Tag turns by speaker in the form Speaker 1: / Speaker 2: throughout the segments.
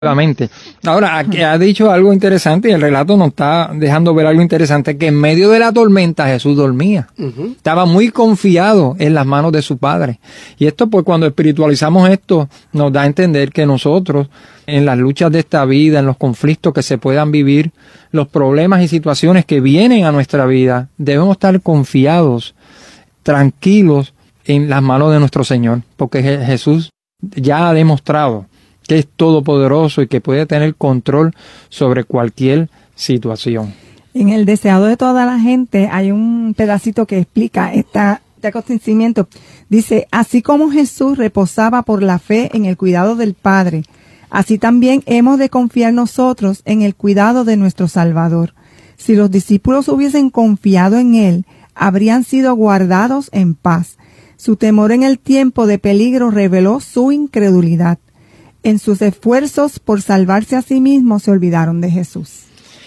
Speaker 1: Ahora, aquí ha dicho algo interesante y el relato nos está dejando ver algo interesante, que en medio de la tormenta Jesús dormía. Estaba muy confiado en las manos de su Padre. Y esto, pues, cuando espiritualizamos esto, nos da a entender que nosotros, en las luchas de esta vida, en los conflictos que se puedan vivir, los problemas y situaciones que vienen a nuestra vida, debemos estar confiados, tranquilos en las manos de nuestro Señor, porque Jesús ya ha demostrado que es todopoderoso y que puede tener control sobre cualquier situación.
Speaker 2: En el deseado de toda la gente hay un pedacito que explica este acontecimiento. Dice, así como Jesús reposaba por la fe en el cuidado del Padre, así también hemos de confiar nosotros en el cuidado de nuestro Salvador. Si los discípulos hubiesen confiado en Él, habrían sido guardados en paz. Su temor en el tiempo de peligro reveló su incredulidad. En sus esfuerzos por salvarse a sí mismos se olvidaron de Jesús.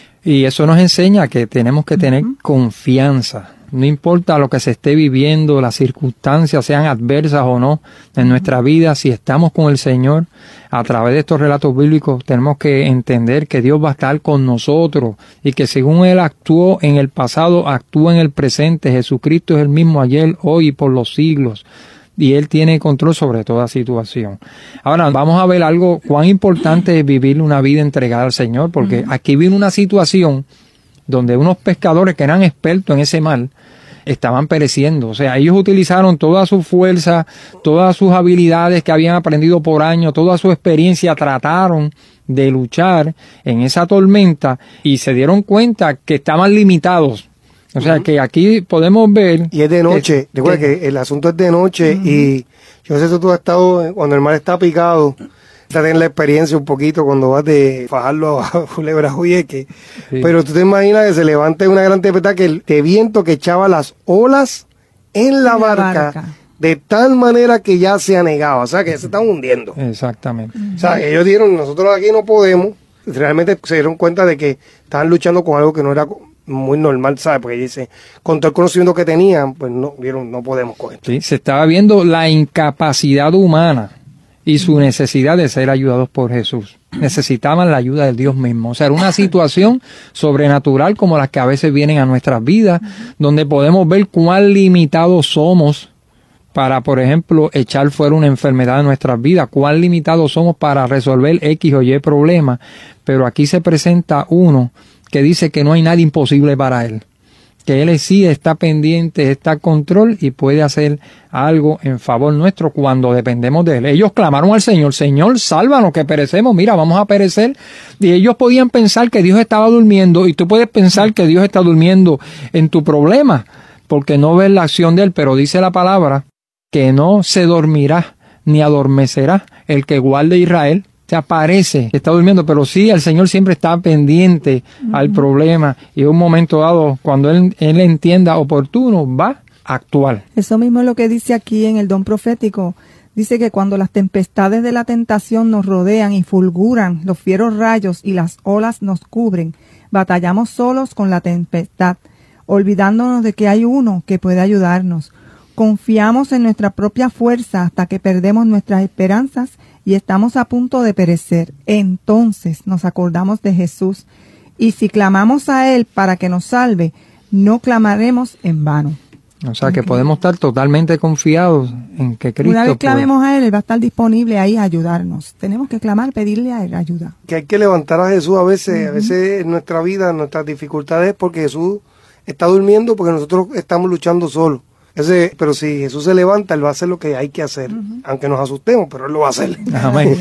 Speaker 1: Y eso nos enseña que tenemos que tener confianza. No importa lo que se esté viviendo, las circunstancias sean adversas o no en nuestra vida, si estamos con el Señor, a través de estos relatos bíblicos tenemos que entender que Dios va a estar con nosotros y que según Él actuó en el pasado, actúa en el presente. Jesucristo es el mismo ayer, hoy y por los siglos. Y Él tiene control sobre toda situación. Ahora, vamos a ver algo cuán importante es vivir una vida entregada al Señor, porque aquí vino una situación donde unos pescadores que eran expertos en ese mar estaban pereciendo. O sea, ellos utilizaron toda su fuerza, todas sus habilidades que habían aprendido por años, toda su experiencia, trataron de luchar en esa tormenta y se dieron cuenta que estaban limitados. O sea, que aquí podemos ver...
Speaker 3: Y es de noche. Recuerda que el asunto es de noche y yo no sé si tú has estado, cuando el mar está picado, tener la experiencia un poquito cuando vas de fajarlo a Culebra Juyeque. Sí. Pero tú te imaginas que se levante una gran tempestad, que el viento que echaba las olas en la barca de tal manera que ya se anegaba. O sea, que ya se estaban hundiendo.
Speaker 1: Exactamente.
Speaker 3: O sea, ellos dijeron, nosotros aquí no podemos. Realmente se dieron cuenta de que estaban luchando con algo que no era muy normal, ¿sabes? Porque dice, con todo el conocimiento que tenían, pues no podemos con esto.
Speaker 1: Sí, se estaba viendo la incapacidad humana y su necesidad de ser ayudados por Jesús. Necesitaban la ayuda de Dios mismo. O sea, era una situación sobrenatural como las que a veces vienen a nuestras vidas, donde podemos ver cuán limitados somos para, por ejemplo, echar fuera una enfermedad de nuestras vidas, cuán limitados somos para resolver X o Y problema. Pero aquí se presenta uno que dice que no hay nada imposible para Él, que Él sí está pendiente, está en control y puede hacer algo en favor nuestro cuando dependemos de Él. Ellos clamaron al Señor, Señor, sálvanos que perecemos, mira, vamos a perecer. Y ellos podían pensar que Dios estaba durmiendo, y tú puedes pensar que Dios está durmiendo en tu problema, porque no ves la acción de Él, pero dice la palabra que no se dormirá ni adormecerá el que guarde Israel. Se aparece que está durmiendo, pero sí, el Señor siempre está pendiente al problema y en un momento dado, cuando Él entienda oportuno, va a actuar.
Speaker 2: Eso mismo es lo que dice aquí en el don profético. Dice que cuando las tempestades de la tentación nos rodean y fulguran los fieros rayos y las olas nos cubren, batallamos solos con la tempestad, olvidándonos de que hay uno que puede ayudarnos. Confiamos en nuestra propia fuerza hasta que perdemos nuestras esperanzas y estamos a punto de perecer. Entonces nos acordamos de Jesús, y si clamamos a Él para que nos salve, no clamaremos en vano.
Speaker 1: O sea, que podemos estar totalmente confiados en que Cristo...
Speaker 2: Una vez clamemos a Él va a estar disponible ahí a ayudarnos. Tenemos que clamar, pedirle a Él ayuda.
Speaker 3: Que hay que levantar a Jesús a veces en nuestra vida, en nuestras dificultades, porque Jesús está durmiendo, porque nosotros estamos luchando solos. Pero si Jesús se levanta, Él va a hacer lo que hay que hacer, aunque nos asustemos, pero Él lo va a hacer.
Speaker 1: Amén.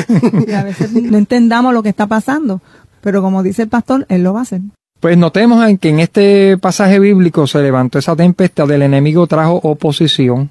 Speaker 2: Y a veces no entendamos lo que está pasando, pero como dice el pastor, Él lo va a hacer.
Speaker 1: Pues notemos que en este pasaje bíblico se levantó esa tempestad, el enemigo trajo oposición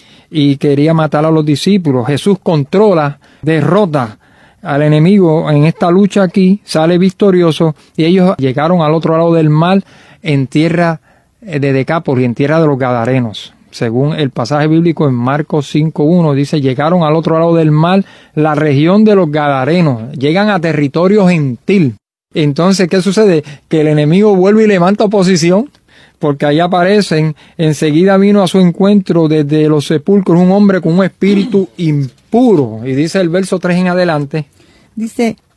Speaker 1: y quería matar a los discípulos. Jesús controla, derrota al enemigo en esta lucha aquí, sale victorioso, y ellos llegaron al otro lado del mar, en tierra de Decápolis, en tierra de los Gadarenos. Según el pasaje bíblico en Marcos 5:1, dice, llegaron al otro lado del mar, la región de los Gadarenos, llegan a territorio gentil. Entonces, ¿qué sucede? Que el enemigo vuelve y levanta oposición, porque ahí aparecen, enseguida vino a su encuentro desde los sepulcros un hombre con un espíritu impuro, y dice el verso 3 en adelante.
Speaker 2: Dice,